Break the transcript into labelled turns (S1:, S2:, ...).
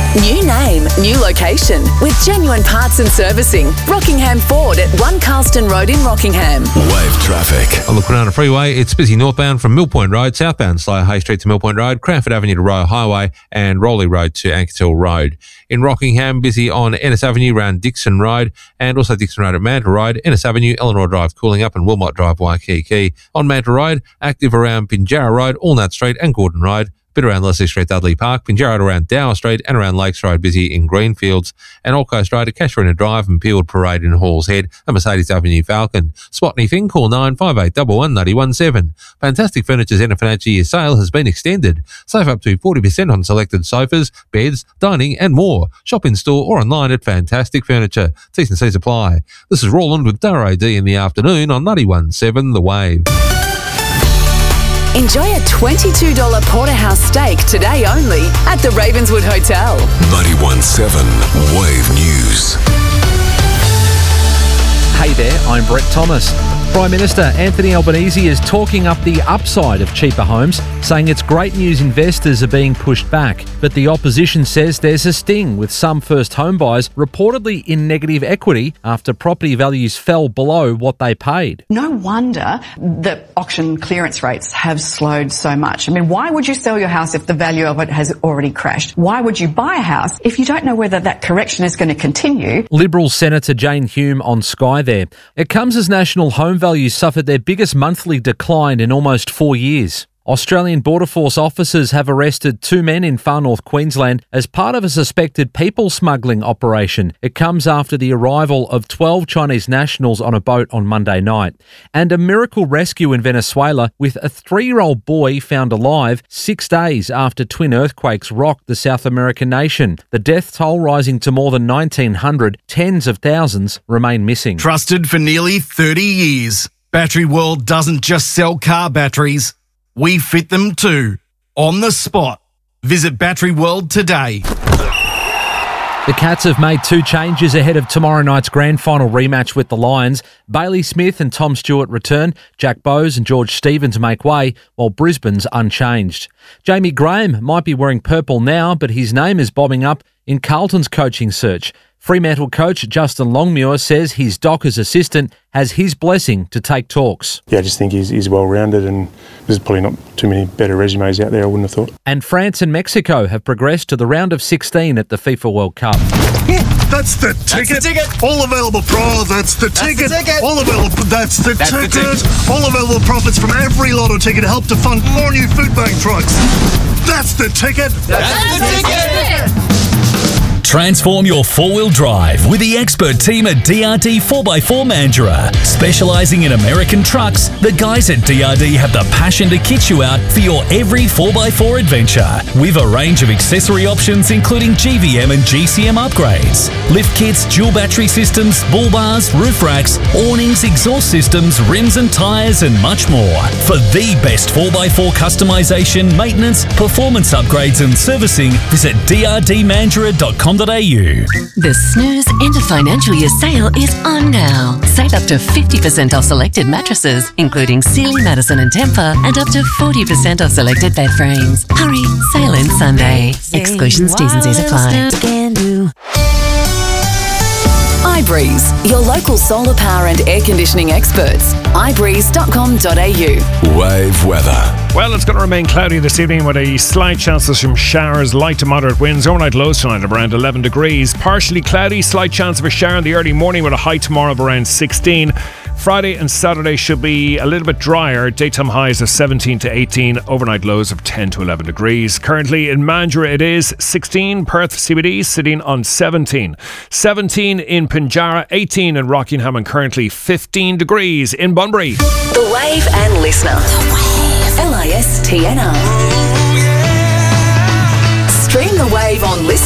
S1: New name, new location with genuine parts and servicing. Rockingham Ford at 1 Carlston Road in Rockingham.
S2: Wave traffic.
S3: On the Kwinana Freeway, it's busy northbound from Millpoint Road, southbound Slough Hay Street to Millpoint Road, Cranford Avenue to Royal Highway and Rowley Road to Ankertil Road. In Rockingham, busy on Ennis Avenue around Dixon Road and also Dixon Road at Mantle Road, Ennis Avenue, Eleanor Drive cooling up and Wilmot Drive, Waikiki. On Mantle Road, active around Pinjarra Road, Allnut Street and Gordon Road. Bit around Leslie Street, Dudley Park, Pinjarra around Dower Street and around Lakes Road, busy in Greenfields, and Old Coast Road at Casuarina Drive and Peel Parade in Halls Head and Mercedes Avenue, Falcon. Spot anything, call 95811 Fantastic Furniture's end of financial year sale has been extended. Save up to 40% on selected sofas, beds, dining and more. Shop in store or online at Fantastic Furniture. T's and C's apply. This is Roland with Dara AD in the afternoon on 91.7 The Wave.
S1: Enjoy a $22 porterhouse steak today only at the Ravenswood Hotel.
S2: 91.7 Wave News.
S4: Hey there, I'm Brett Thomas. Prime Minister Anthony Albanese is talking up the upside of cheaper homes, saying it's great news investors are being pushed back. But the opposition says there's a sting, with some first home buyers reportedly in negative equity after property values fell below what they paid.
S5: No wonder that auction clearance rates have slowed so much. I mean, why would you sell your house if the value of it has already crashed? Why would you buy a house if you don't know whether that correction is going to continue?
S4: Liberal Senator Jane Hume on Sky there. It comes as national home values suffered their biggest monthly decline in almost 4 years. Australian Border Force officers have arrested 2 men in far north Queensland as part of a suspected people smuggling operation. It comes after the arrival of 12 Chinese nationals on a boat on Monday night. And a miracle rescue in Venezuela with a 3-year-old boy found alive 6 days after twin earthquakes rocked the South American nation. The death toll rising to more than 1,900, tens of thousands remain missing.
S6: Trusted for nearly 30 years, Battery World doesn't just sell car batteries. We fit them too, on the spot. Visit Battery World today.
S4: The Cats have made 2 changes ahead of tomorrow night's grand final rematch with the Lions. Bailey Smith and Tom Stewart return, Jack Bowes and George Stevens make way, while Brisbane's unchanged. Jamie Graham might be wearing purple now, but his name is bobbing up in Carlton's coaching search. Fremantle coach Justin Longmuir says his Dockers assistant has his blessing to take talks.
S7: Yeah, I just think he's well-rounded and there's probably not too many better resumes out there, I wouldn't have thought.
S4: And France and Mexico have progressed to the round of 16 at the FIFA World Cup.
S8: That's the ticket. All available that's the ticket. All available. That's the ticket. All available profits from every lotto ticket help to fund more new food bank trucks. That's the ticket.
S9: That's the ticket. Transform your four-wheel drive with the expert team at DRD 4x4 Mandurah. Specialising in American trucks, the guys at DRD have the passion to kit you out for your every 4x4 adventure. With a range of accessory options including GVM and GCM upgrades, lift kits, dual battery systems, bull bars, roof racks, awnings, exhaust systems, rims and tyres and much more. For the best 4x4 customisation, maintenance, performance upgrades and servicing, visit drdmandurah.com.au.
S10: The Snooze End of Financial Year sale is on now. Save up to 50% off selected mattresses, including Sealy, Madison and Tempur, and up to 40% off selected bed frames. Hurry, sale ends Sunday. Exclusions, T's and C's apply.
S1: iBreeze, your local solar power and air conditioning experts. ibreeze.com.au.
S2: Wave weather.
S11: Well, it's going to remain cloudy this evening with a slight chance of some showers, light to moderate winds. Overnight lows tonight of around 11 degrees. Partially cloudy, slight chance of a shower in the early morning with a high tomorrow of around 16. Friday and Saturday should be a little bit drier. Daytime highs of 17 to 18. Overnight lows of 10 to 11 degrees. Currently in Mandurah it is 16. Perth CBD sitting on 17. 17 in Pinjarra, 18 in Rockingham, and currently 15 degrees in Bunbury.
S1: The Wave and Listener. The Wave. LISTNR. Stream The Wave on Listener